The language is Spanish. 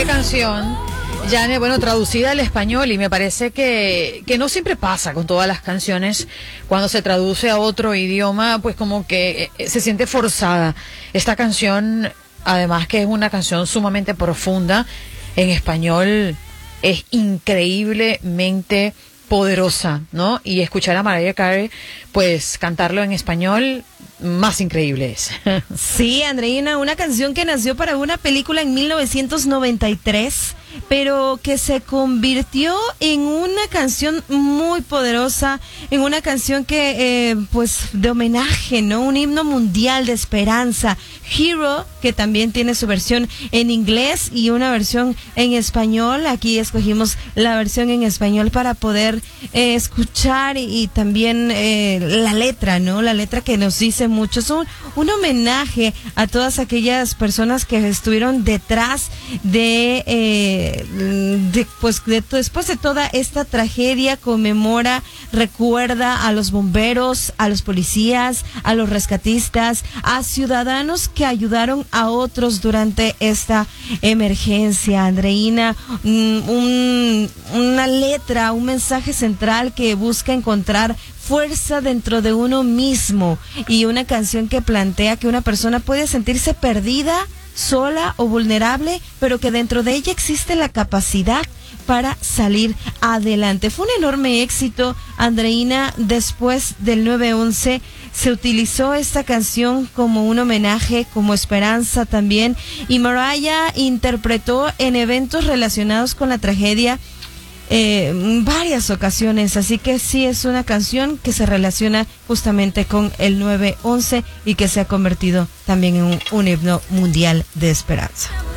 qué canción. Ya, bueno, traducida al español, y me parece que no siempre pasa con todas las canciones. Cuando se traduce a otro idioma, pues como que se siente forzada. Esta canción, además que es una canción sumamente profunda, en español es increíblemente poderosa, ¿no? Y escuchar a Mariah Carey, pues cantarlo en español, más increíble es. Sí, Andreina, una canción que nació para una película en 1993, pero que se convirtió en una canción muy poderosa, en una canción que, pues, de homenaje, ¿no? Un himno mundial de esperanza. Hero, que también tiene su versión en inglés y una versión en español. Aquí escogimos la versión en español para poder escuchar y también la letra, ¿no? La letra que nos dice mucho. Es un homenaje a todas aquellas personas que estuvieron detrás después de toda esta tragedia. Conmemora, recuerda a los bomberos, a los policías, a los rescatistas, a ciudadanos que ayudaron a otros durante esta emergencia. Andreina, una letra, un mensaje central que busca encontrar fuerza dentro de uno mismo, y una canción que plantea que una persona puede sentirse perdida, sola o vulnerable, pero que dentro de ella existe la capacidad para salir adelante. Fue un enorme éxito, Andreina. Después del 9/11 se utilizó esta canción como un homenaje, como esperanza también, y Mariah interpretó en eventos relacionados con la tragedia en varias ocasiones, así que sí es una canción que se relaciona justamente con el 9/11 y que se ha convertido también en un himno mundial de esperanza.